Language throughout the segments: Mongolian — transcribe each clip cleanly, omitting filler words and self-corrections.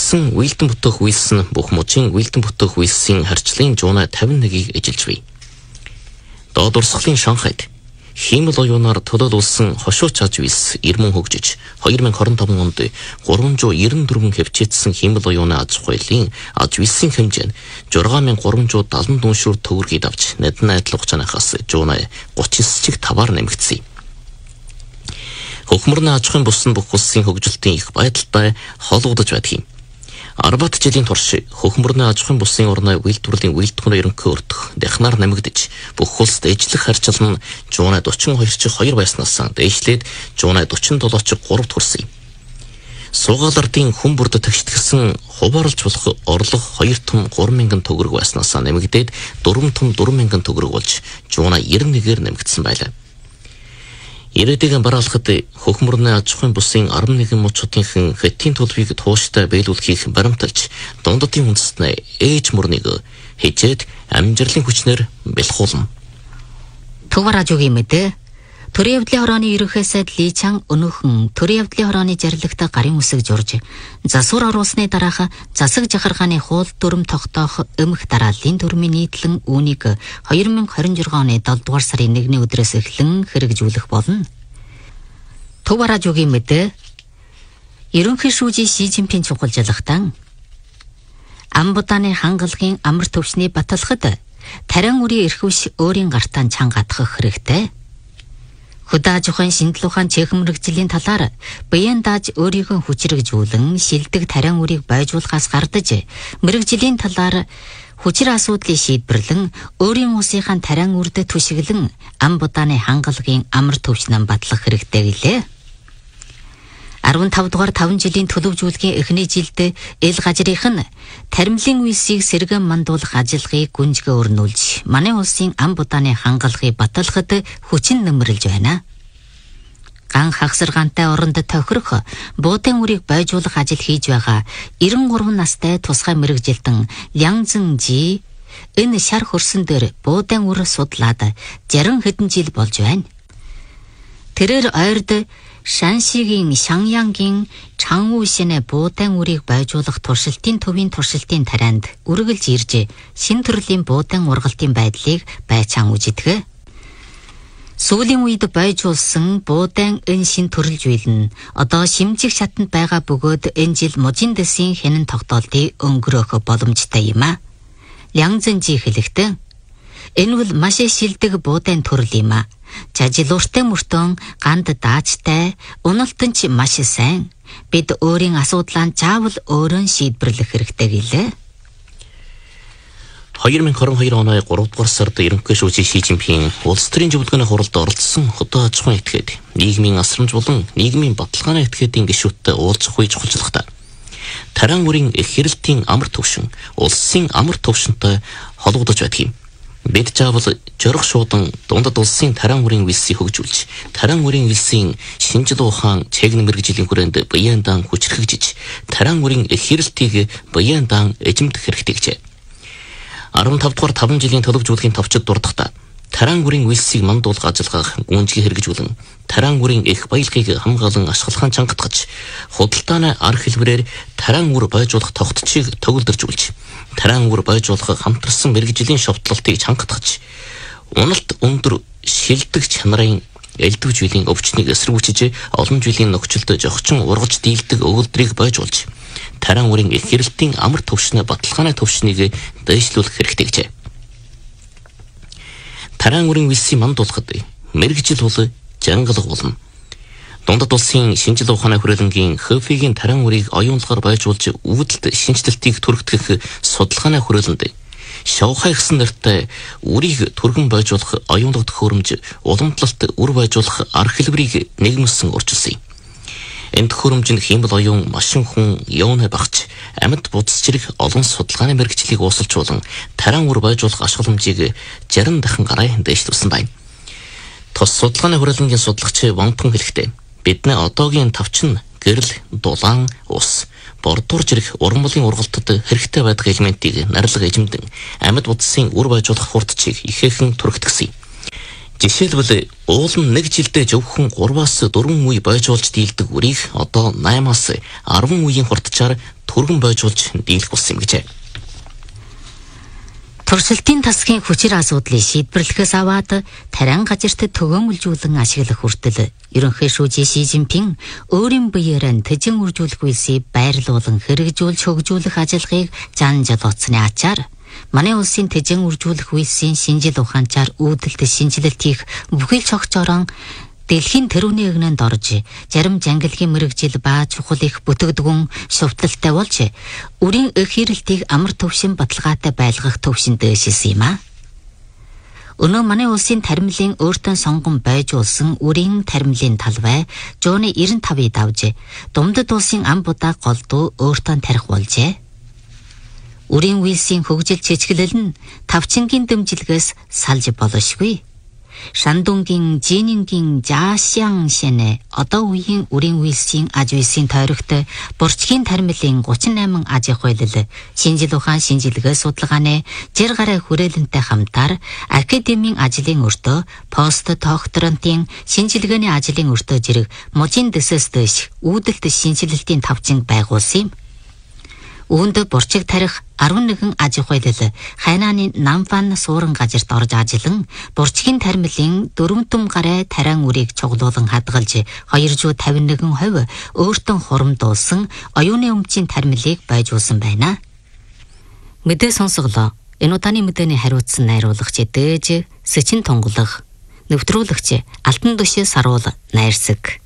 Тэгсэн үйлдэн бүтэх үйлс нь бүх мужийн үйлдэн бүтэх үйлсийн харьцлын жууна 51-ийг эжилж бий. Доод урсгалын Шанхайд хиймэл оюунаар төлөөлүүлсэн хошууч аж үйлс ирмэн хөгжиж 2025 онд 394 хэмжээдсэн хиймэл оюуны аж ахуйлын аж үйлсийн хэмжээ нь 6374 дүншүүр төгрөгийг авч нэдэн айдал хугацаанаас жууна 39.5-аар нэмэгдсэн. Хөхмөрний аж ахуйн бус нь бүх улсын хөгжилтийн их байдалтай холбогдож байдаг юм. 10 жилийн турш хөхмөрний аж ахуйн бусын орны үйлдвэрлэлийн үйлдвэрийн ерөнхий өртөх дахнаар нэмэгдэж бүх улсад ижлэх харьцал нь жууна 42.2 байснаас дээшлээд жууна 47.3 хүрсэн юм. Суугаал ардын хүн бүрд тэгштгэсэн хуваарлж болох орлого 2 том 3,000 төгрөг байснаас нэмэгдээд 4 том 4,000 төгрөг болж жууна 91-ээр нэмэгдсэн байлаа. Ирээдүйн бараалхад хөхмөрний аж ахуйн бусын 11 мужуудын хэтийн төлөвийг тууштай биелүүлэхийг баримталж дундадын үндэстнээ ээж мөрнийг хижээд амжилтлын хүчнэр бэлхуулна. Төв радиогийн мэдээ Төрийн явдлын хорооны ерөнхий сайд Ли Чан өнөөхөн төрийн явдлын хорооны жаргалагтай гарын үсэг журж засвар оруулсны дараах засаг жахаргааны хууль дүрм тогтоох өмнөх дарааллын дүрмийн нийтлэн үүнийг 2026 оны 7 дугаар сарын 1-ний өдрөөс эхлэн хэрэгжүүлэх болно. Төв радиогийн мэдээ ерөнхий шүүжийн Ши Цзиньпин чухалжлагтан Амбутаны хангалагын амар төвшний баталгад тарин үрийн эрхвш өөрийн гартаа чангаатгах хэрэгтэй. Худаа жухан шинжлэх ухаан чэхэн мэргэжлийн талаар биеийн дааж өөрийгөө хүчрэгжүүлэн шилдэг тарин үрийг байжуулахаас гардаж мэргэжлийн талаар хүчир асуудлыг шийдвэрлэн өөрийн улсынхаа тарин үрд түшиглэн Амбутаны хангалагын амар төвшнөн батлах хэрэгтэй гэлээ. 15 дугаар 5 жилийн төлөвжүүлгийн эхний жилд эл гажрынх нь таримлын үйлсийг сэргэн мандуулах ажиллагааг гүнзгий өрнүүлж манай улсын Амбутаны хангалагыг баталгахад хүчин нэмэрлж байна. Ган хагсаргаантай оронд тохирох буудын үрийг байжуулах ажил хийж байгаа 93 настай тусгай мэргэжилтэн Лян Зэнжи энэ шар хөрсөн дээр буудын үр судлаад 60 хэдэн жил болж байна. Тэрээр ойрд Шаншигийн Шаньянгийн Чангушин의 буудын үрийг байжуулах туршилтын төвийн туршилтын тарианд үргэлж ирж шин төрлийн буудын ургалтын байдлыг байцаан үздэг. Сүүлийн үед байжуулсан буудын энэ шин төрөл зүйл нь одоо шимжих шатанд байгаа бөгөөд энэ жил мужийн дэсийн хянан тогтоолтыг өнгөрөөх боломжтой юм а. Лян Зэнжи хэлэхдээ энэ бол маш шилдэг буудын төрөл юм а. Жажилууртай мөртөн ганд даачтай уналтан ч маш сайн. Бид өөрийн асуудлаа заавал өөрөө шийдвэрлэх хэрэгтэй гэлээ. 2022 оны 3 дугаар сард ерөнхий шүүжийн Ши Цзиньпин улс төрийн зөвлөгөөний хуралд оролцсон худаа аж ахуйн этгээд нийгмийн асрамж болон нийгмийн баталгааны этгээдийн гишүүдтэй уулзах үе чухалчлагтай. Тарин үрийн их хэрэлтийн амар төвшин улсын амар төвшөнтэй холбогдож байдаг юм. Бид заавал жорох шуудан дундад улсын тарин үрийн үйлсийг хөгжүүлж, тарин үрийн үйлсийн шинжлэх ухаан чэглэн мэргэжлийн хүрээнд биеийн даан хүчрхэгжиж, тарин үрийн их хэрэлтийг биеийн даан эзэмдэх хэрэгтэй гэжээ. 15 дугаар 5 жилийн төлөвжүүлгийн товчид дурдахдаа тарин үрийн үйлсийг мандуулах ажиллагааг гүнзгий хэрэгжүүлэн, тарин үрийн их баялагийг хамгаалан ашиглахын чангатгаж, худалдааны арга хэлбэрээр тарин үр байжуулах тогтцыг төгөлдөржүүлж, тарин үр байжуулах хамтарсан мэргэжлийн шовтлолтыг чангатгаж, уналт өндөр шилдэг чанарын элдвж үеийн өвчнийг эсэргүүцэж олон жилийн нөхцөлд жогчин ургаж дийлдэг өгүүлбэрийг байжуулж, тарин үрийн их хэрэлтийн амар төвшнө баталгааны төвшнийг дэвшлүүлэх хэрэгтэй гэжээ. Тарин үрийн үйлсийг мандуулахад мэргэжил бол жангалга болно. Дундад улсын шинжлэх ухааны хүрээлэнгийн ХФИ-гийн тарин үрийг оюунлагаар байжуулж үүдэлт шинжилтийг түргтгэх судалгааны хүрээлэнд шавхай гэсэн нэртэй үрийг түргэн байжуулах оюунлаг төхөөрөмж уламжлалт үр байжуулах арга хэлбэрийг нэгмэлсэн өөрчилсөн юм. Энэ төхөөрөмж нь хиймэл оюун машин хүн явна багч амьд будас зэрэг олон судалгааны мэргэжлийг уусалжуулан тарин үр байжуулах ашигламжийг 60 дахин гараа дэвшлүүлсэн байна. Тус судалгааны хүрээлэнгийн судалгаач Вонтон хэлэхдээ бидний одоогийн тавчин гэрэл, дулаан, ус, бордуур зэрэг уран бүлгийн ургалтад хэрэгтэй байдаг элементийг нарилга эзэмдэн амьд будсын үр байжуулах хурдчийг ихээхэн түргэтгсэн. Жишээлбэл уул нь нэг жилдээ зөвхөн 3-аас 4 үе бойжуулж дийлдэг үрийг одоо 8-аас 10 үеийн хурдчаар түргэн бойжуулж дийлэх болсон юм гэжээ. Туршилтын тасгийн хүчээр асуудлыг шийдвэрлэхээс аваад тариан газарт төгөөмөлжүүлэн ашиглах хүртэл ерөнхий шүүжи Ши Жинпин өөрийн биеэрээ тэжин үржүүлэх үйлсийг байрлуулан хэрэгжүүлж хөгжүүлэх ажиллагааг зан жолооцсны ачаар манай улсын тэжин үржүүлэх үйлсийн шинжил ухаанчаар үүдэлт шинжилэлт хийх бүхий л цогцорон дэлхийн тэрүүний эгнэнд орж зарим жангилгийн мэрэгжил ба чухал их бүтэгдгүн шувталтай болж үрийн эх хэрэлтийг амар төвшин баталгаатай байлгах төвшин дэшилсэн юм а. Өнөө манай улсын таримлын өөртөө сонгон байжуулсан үрийн таримлын талбай жууны 95-ыг давж Думдад улсын ам будаа голдуу өөртөө тарих болжээ. Үрийн үйлсийн хөгжил чичгэлэл нь тавчингийн дэмжлэгээс салж болошгүй. Шандунгийн Жинингийн Жаашян шэнэ одоо үеийн үрийн үйлсийн аж үйлсийн тойрогт бурчгийн таримлын 38 аж ахуй хэлэл шинжил ухаан шинжилгээ судалгааны 60 гаруй хүрээлэнтэй хамтаар академийн ажлын өртөө пост докторантын шинжилгээний ажлын өртөө зэрэг мужийн дэсэс дэш үүдэлт шинжилэлтийн тавчинг байгуулсан юм. Үүнд бурчиг тарих 11 аж ахуй хэлэл хайнааны Намфан суурин газарт орж ажиллан бурчгийн таримлын 4 гаруй тариан үрийг чуглуулан хадгалж 251% өөртөө хурамдуулсан оюуны өмчийн таримлыг байжуулсан байна. Мэдээ сонсголоо. Энэ удааны мэдээний хариуцсан найруулагч Дээж Сэчин тунгалах, нэвтрүүлэгч Алтан Дүшээ Саруул найрсаг.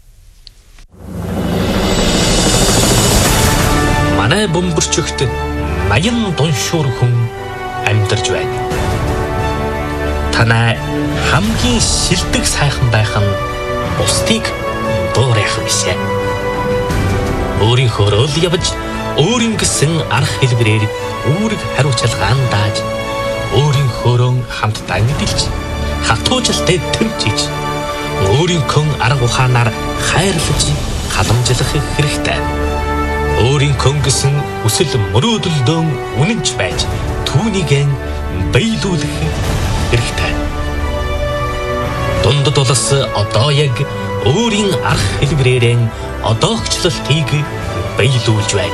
Манай бөмбөрчөгт наян дуншуур хүн амьдарч байна. Танай хамгийн шилдэг сайхан байх нь бусдыг дуурайх бишээ. Өөрийнхөө л явж өөрийн гэсэн арга хэлбэрээр үүрэг хариуцлагаан дааж өөрийнхөөрөө хамтдаа мэдэлж хатуужалтай тэмцэж өөрийнхөө арга ухаанаар хайрлаж халамжлах хэрэгтэй. Өөрийнхөө гэсэн өсөл мөрөөдөлдөө үнэнч байж түүнийг биелүүлэх хэрэгтэй. Дундад улс одоо яг өөрийн арга хэлбэрээр одоогчлолтыг биелүүлж байна.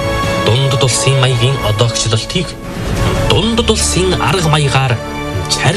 Дундад улсын маягийн одоогчлолтыг дундад улсын арга маягаар